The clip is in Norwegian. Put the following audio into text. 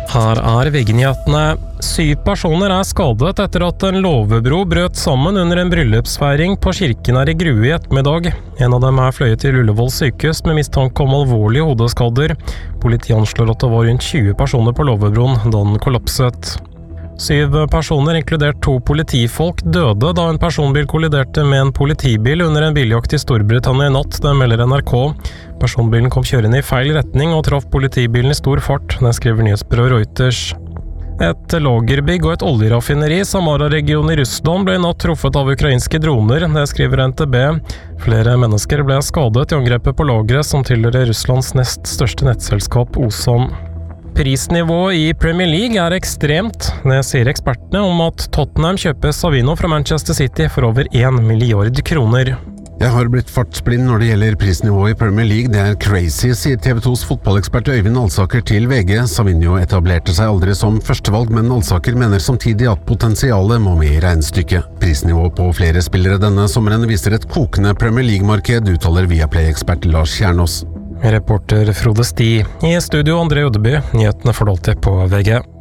Her VG-nyhetene. 7 personer skadet etter at en låvebro brøt sammen under en bryllupsfeiring på kirken her i Grue i ettermiddag. En av dem fløyet til Ullevål sykehus med mistanke om alvorlige hodeskader. Politiet anslår at det var rundt 20 personer på låvebroen da den kollapset. 7 personer, inkludert 2 politifolk, døde da en personbil kolliderte med en politibil under en biljakt i Storbritannia i natt, det melder NRK. Personbilen kom kjørende i feil retning og traff politibilen i stor fart, det skriver nyhetsbyrået Reuters. Et lagerbygg og et oljeraffineri i Samara-regionen i Russland ble i natt truffet av ukrainske droner, det skriver NTB. Flere mennesker ble skadet i angrepet på lageret som tilhører Russlands nest største nettselskap Ozon. Prisnivået i Premier League ekstremt. Det sier ekspertene om at Tottenham kjøper Savino fra Manchester City for over 1 milliard kroner. Jeg har blitt fartsblind når det gjelder prisnivået i Premier League. Det crazy, sier TV 2s fotballekspert Øyvind Alsaker til VG. Savinho etablerte seg aldri som førstevalg, men Alsaker mener samtidig at potensialet må med i regnestykket. Prisnivået på flere spillere denne sommeren viser et kokende Premier League-marked, uttaler Viaplay-ekspert Lars Kjernås. Reporter Frode Sti. I studio André Udeby. Nyhetene får du alltid på VG.